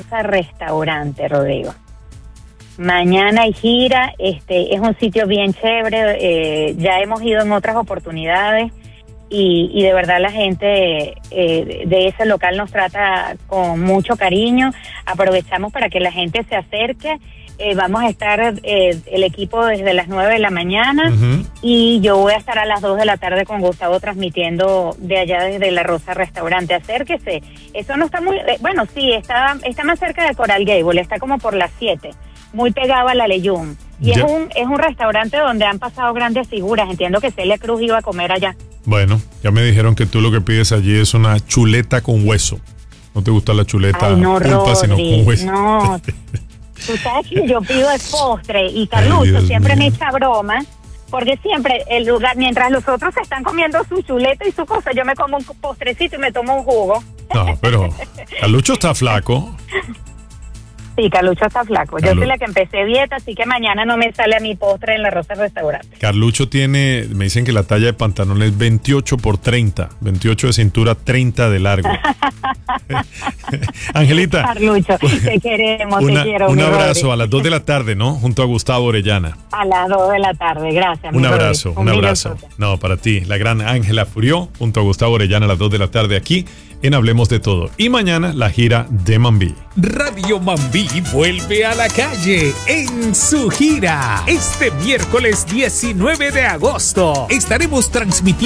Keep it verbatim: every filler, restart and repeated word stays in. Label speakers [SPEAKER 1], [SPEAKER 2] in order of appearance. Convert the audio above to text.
[SPEAKER 1] Rosa Restaurante, Rodrigo. Mañana hay gira, este es un sitio bien chévere, eh, ya hemos ido en otras oportunidades y, y de verdad la gente eh, de ese local nos trata con mucho cariño. Aprovechamos para que la gente se acerque. Eh, vamos a estar eh, el equipo desde las nueve de la mañana uh-huh. y yo voy a estar a las dos de la tarde con Gustavo transmitiendo de allá desde La Rosa Restaurante. Acérquese. Eso no está muy... Eh, bueno, sí, está está más cerca de Coral Gable, está como por las siete, muy pegado a la Leyún. Y es un, es un restaurante donde han pasado grandes figuras. Entiendo que Celia Cruz iba a comer allá.
[SPEAKER 2] Bueno, ya me dijeron que tú lo que pides allí es una chuleta con hueso. ¿No te gusta la chuleta
[SPEAKER 1] Ay, no,
[SPEAKER 2] pulpa,
[SPEAKER 1] Rodri,
[SPEAKER 2] sino con hueso?
[SPEAKER 1] No. Tú sabes que yo pido el postre y Carlucho siempre mío. me echa broma, porque siempre el lugar, mientras los otros se están comiendo su chuleta y su cosa, yo me como un postrecito y me tomo un jugo.
[SPEAKER 2] No, pero Carlucho está flaco.
[SPEAKER 1] Sí, Carlucho está flaco. Carlu... Yo soy la que empecé dieta, así que mañana no me sale a mi postre en La Rosa Restaurante.
[SPEAKER 2] Carlucho tiene, me dicen que la talla de pantalón es veintiocho por treinta, veintiocho de cintura, treinta de largo. Angelita.
[SPEAKER 1] Carlucho, te queremos,
[SPEAKER 2] una,
[SPEAKER 1] te quiero.
[SPEAKER 2] Un abrazo a las dos de la tarde, ¿no? Junto a Gustavo Orellana.
[SPEAKER 1] A las dos de la tarde, gracias.
[SPEAKER 2] Un abrazo, un, un abrazo. No, para ti, la gran Ángela Furió, junto a Gustavo Orellana a las dos de la tarde aquí en Hablemos de Todo. Y mañana la gira de Mambí.
[SPEAKER 3] Radio Mambí vuelve a la calle en su gira. Este miércoles diecinueve de agosto estaremos transmitiendo